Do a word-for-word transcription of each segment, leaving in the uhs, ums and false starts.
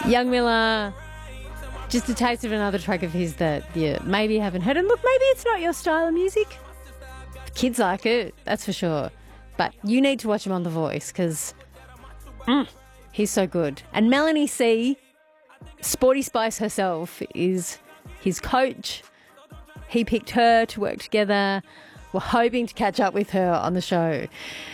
Young Miller, just a taste of another track of his that you maybe haven't heard. And look, maybe it's not your style of music. Kids like it, that's for sure. But you need to watch him on The Voice because mm, he's so good. And Melanie C, Sporty Spice herself, is his coach. He picked her to work together. We're hoping to catch up with her on the show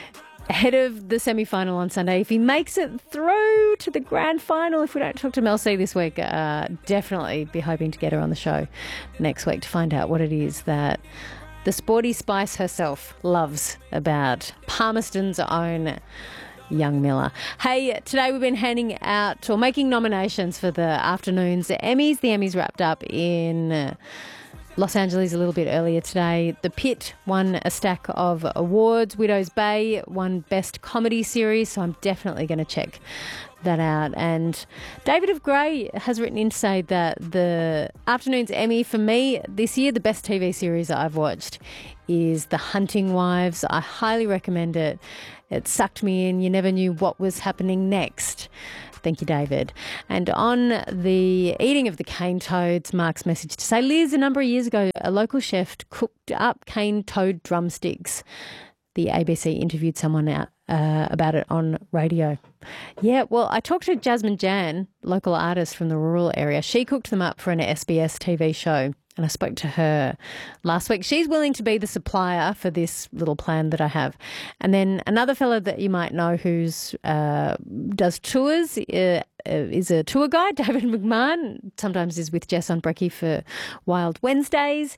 ahead of the semi-final on Sunday. If he makes it through to the grand final, if we don't talk to Mel C this week, uh, definitely be hoping to get her on the show next week to find out what it is that the Sporty Spice herself loves about Palmerston's own Young Miller. Hey, today we've been handing out or making nominations for the afternoon's Emmys. The Emmys wrapped up in Uh, Los Angeles a little bit earlier today. The Pit won a stack of awards. Widow's Bay won Best Comedy Series, so I'm definitely going to check that out. And David of Grey has written in to say that the afternoon's Emmy for me this year, the best T V series that I've watched is The Hunting Wives. I highly recommend it. It sucked me in. You never knew what was happening next. Thank you, David. And on the eating of the cane toads, Mark's message to say, Liz, a number of years ago, a local chef cooked up cane toad drumsticks. The A B C interviewed someone out, uh, about it on radio. Yeah, well, I talked to Jasmine Jan, local artist from the rural area. She cooked them up for an S B S T V show. And I spoke to her last week. She's willing to be the supplier for this little plan that I have. And then another fella that you might know who's uh, does tours uh, is a tour guide, David McMahon, sometimes is with Jess on Brekkie for Wild Wednesdays.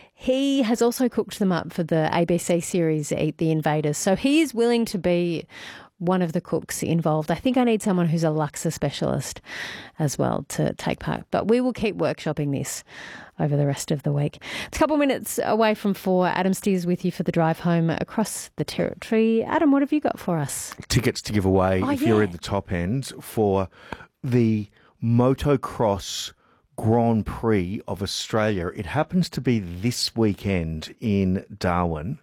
He has also cooked them up for the A B C series Eat the Invaders. So he is willing to be one of the cooks involved. I think I need someone who's a laksa specialist as well to take part. But we will keep workshopping this over the rest of the week. It's a couple of minutes away from four. Adam Steers with you for the drive home across the territory. Adam, what have you got for us? Tickets to give away oh, if yeah. you're in the top end for the Motocross Grand Prix of Australia. It happens to be this weekend in Darwin,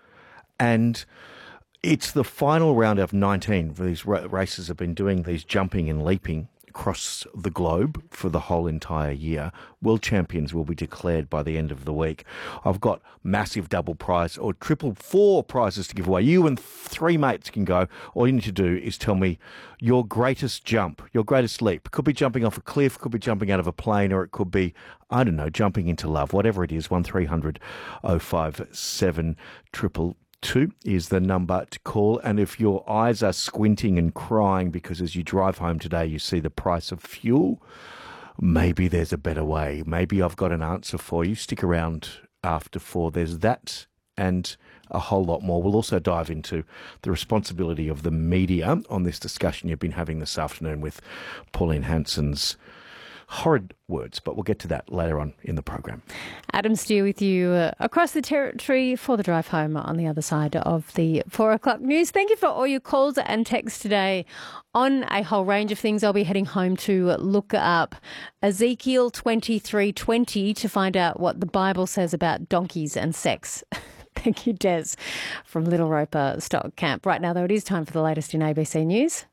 and it's the final round of nineteen. These races have been doing these jumping and leaping across the globe for the whole entire year. World champions will be declared by the end of the week. I've got massive double prize or triple four prizes to give away. You and three mates can go. All you need to do is tell me your greatest jump, your greatest leap. Could be jumping off a cliff, could be jumping out of a plane, or it could be, I don't know, jumping into love. Whatever it is, one three hundred oh five seven triple two is the number to call. And if your eyes are squinting and crying because as you drive home today you see the price of fuel, maybe there's a better way. Maybe I've got an answer for you. Stick around after four. There's that and a whole lot more. We'll also dive into the responsibility of the media on this discussion you've been having this afternoon with Pauline Hanson's horrid words, but we'll get to that later on in the program. Adam Steer with you uh, across the territory for the drive home on the other side of the four o'clock news. Thank you for all your calls and texts today on a whole range of things. I'll be heading home to look up Ezekiel twenty-three twenty to find out what the Bible says about donkeys and sex. Thank you, Des, from Little Roper Stock Camp. Right now, though, it is time for the latest in A B C News.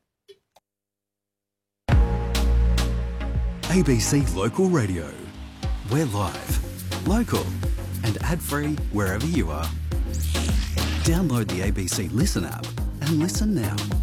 A B C Local Radio. We're live, local and ad-free wherever you are. Download the A B C Listen app and listen now.